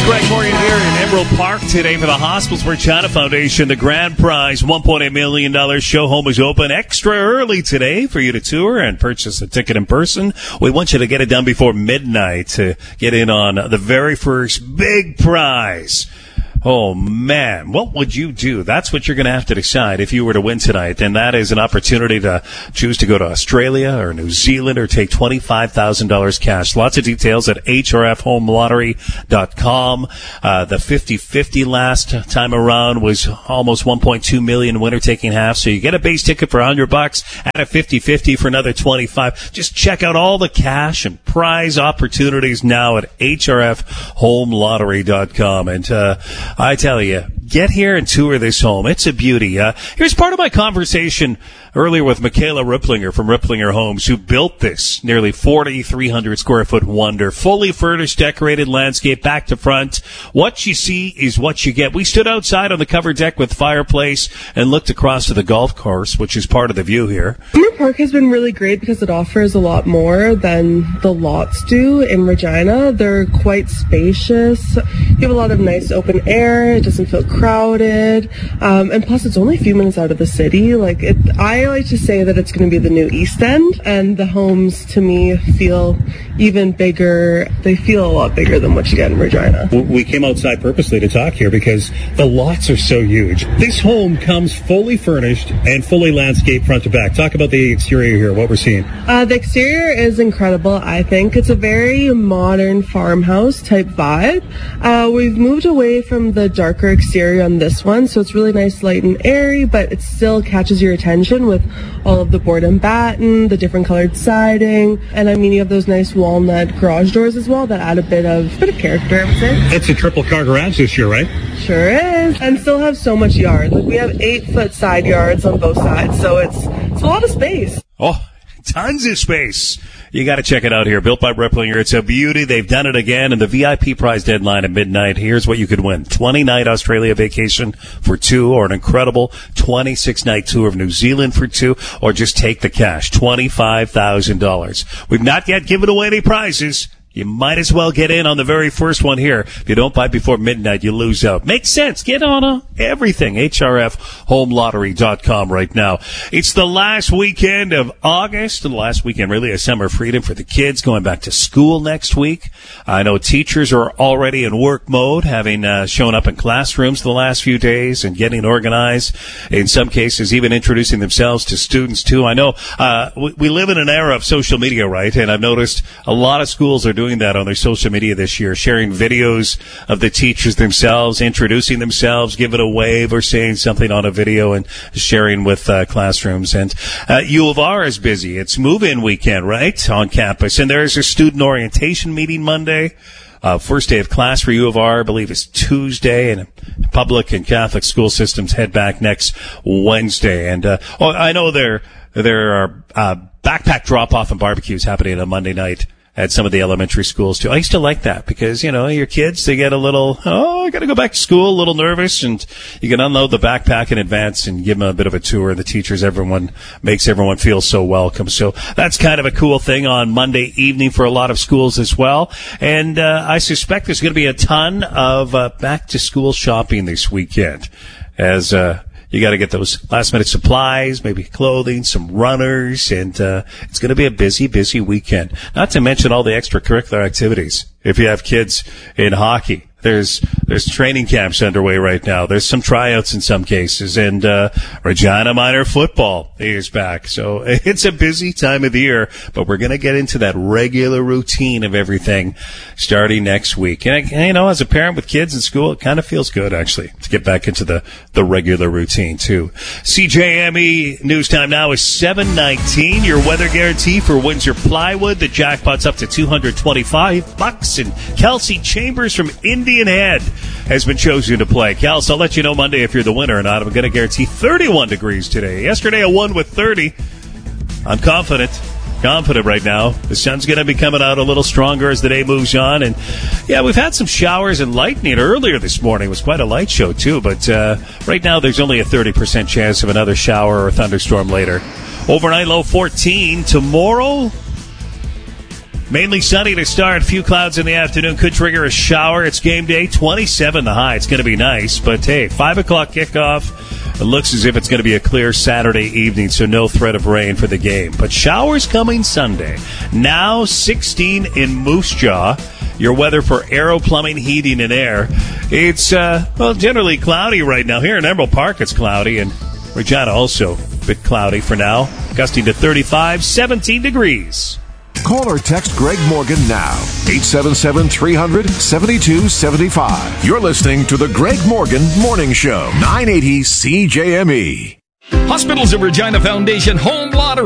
Greg Morgan here in Emerald Park today for the Hospitals for China Foundation. The grand prize, $1.8 million show home is open extra early today for you to tour and purchase a ticket in person. We want you to get it done before midnight to get in on the very first big prize. Oh, man, what would you do? That's what you're going to have to decide if you were to win tonight. And that is an opportunity to choose to go to Australia or New Zealand or take $25,000 cash. Lots of details at hrfhomelottery.com. The 50-50 last time around was almost 1.2 million, winner taking half. So you get a base ticket for $100, add a 50-50 for another 25. Just check out all the cash and prize opportunities now at hrfhomelottery.com. And, I tell you, get here and tour this home. It's a beauty. Here's part of my conversation earlier with Michaela Ripplinger from Ripplinger Homes, who built this nearly 4,300 square foot wonder, fully furnished, decorated landscape, back to front. What you see is what you get. We stood outside on the covered deck with fireplace and looked across to the golf course, which is part of the view here. Summer Park has been really great because it offers a lot more than the lots do in Regina. They're quite spacious. You have a lot of nice open air. It doesn't feel crowded. And plus, it's only a few minutes out of the city. I like to say that it's going to be the new East End, and the homes, to me, feel even bigger. They feel a lot bigger than what you get in Regina. We came outside purposely to talk here because the lots are so huge. This home comes fully furnished and fully landscaped front to back. Talk about the exterior here, what we're seeing. The exterior is incredible, I think. It's a very modern farmhouse type vibe. We've moved away from the darker exterior on this one, so it's really nice, light and airy, but it still catches your attention with all of the board and batten, the different colored siding, and I mean, you have those nice walnut garage doors as well that add a bit of character, I would say. It's a triple car garage this year, right? Sure is, and still have so much yard. We have 8-foot side yards on both sides, so it's a lot of space. Oh, tons of space. You got to check it out here. Built by Ripplinger. It's a beauty. They've done it again. And the VIP prize deadline at midnight. Here's what you could win. 20-night Australia vacation for 2, or an incredible 26-night tour of New Zealand for 2, or just take the cash. $25,000. We've not yet given away any prizes. You might as well get in on the very first one here. If you don't buy before midnight, you lose out. Makes sense. Get on everything. hrfhomelottery.com right now. It's the last weekend of August, and the last weekend really of summer freedom for the kids going back to school next week. I know teachers are already in work mode, having shown up in classrooms the last few days and getting organized. In some cases, even introducing themselves to students too. I know we live in an era of social media, right? And I've noticed a lot of schools are doing that on their social media this year, sharing videos of the teachers themselves, introducing themselves, giving a wave or saying something on a video and sharing with classrooms. And U of R is busy. It's move-in weekend, right, on campus. And there's a student orientation meeting Monday. First day of class for U of R, I believe, is Tuesday, and public and Catholic school systems head back next Wednesday. And I know there are backpack drop-off and barbecues happening on Monday night at some of the elementary schools too. I used to like that because, your kids, they get a little, I got to go back to school, a little nervous, and you can unload the backpack in advance and give them a bit of a tour. The teachers, everyone makes everyone feel so welcome. So that's kind of a cool thing on Monday evening for a lot of schools as well. And I suspect there's going to be a ton of back to school shopping this weekend as you got to get those last-minute supplies, maybe clothing, some runners, and it's going to be a busy, busy weekend. Not to mention all the extracurricular activities. If you have kids in hockey, there's training camps underway right now. There's some tryouts in some cases, and Regina Minor football is back. So it's a busy time of the year, but we're going to get into that regular routine of everything starting next week. And as a parent with kids in school, it kind of feels good, actually, to get back into the regular routine, too. CJME News Time now is 7:19. Your weather guarantee for Windsor Plywood. The jackpot's up to $225. And Kelsey Chambers from Indian Head has been chosen to play. Kels, I'll let you know Monday if you're the winner or not. I'm going to guarantee 31 degrees today. Yesterday I won with 30. I'm confident right now. The sun's going to be coming out a little stronger as the day moves on. And, yeah, we've had some showers and lightning earlier this morning. It was quite a light show, too. But right now there's only a 30% chance of another shower or thunderstorm later. Overnight low 14. Tomorrow, Mainly sunny to start. A few clouds in the afternoon. Could trigger a shower. It's game day. 27 the high. It's going to be nice. But, hey, 5 o'clock kickoff. It looks as if it's going to be a clear Saturday evening, so no threat of rain for the game. But showers coming Sunday. Now 16 in Moose Jaw. Your weather for Aero Plumbing, Heating, and Air. It's, generally cloudy right now. Here in Emerald Park, it's cloudy. And Regina also a bit cloudy for now. Gusting to 35, 17 degrees. Call or text Greg Morgan now. 877-300-7275. You're listening to the Greg Morgan Morning Show. 980 CJME. Hospitals of Regina Foundation Home Lottery.